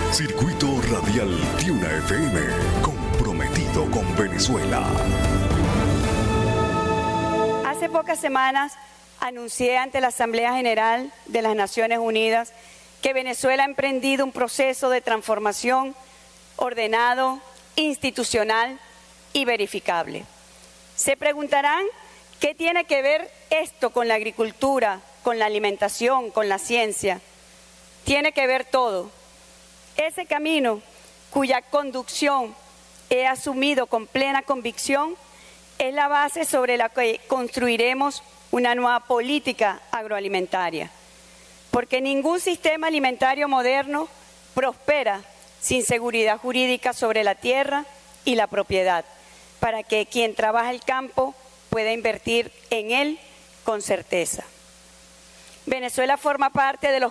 Circuito Radial Tiuna FM, comprometido con Venezuela. Hace pocas semanas anuncié ante la Asamblea General de las Naciones Unidas que Venezuela ha emprendido un proceso de transformación ordenado, institucional y verificable. Se preguntarán qué tiene que ver esto con la agricultura, con la alimentación, con la ciencia. Tiene que ver todo. Ese camino, cuya conducción he asumido con plena convicción, es la base sobre la que construiremos una nueva política agroalimentaria. Porque ningún sistema alimentario moderno prospera sin seguridad jurídica sobre la tierra y la propiedad, para que quien trabaja el campo pueda invertir en él con certeza. Venezuela forma parte de los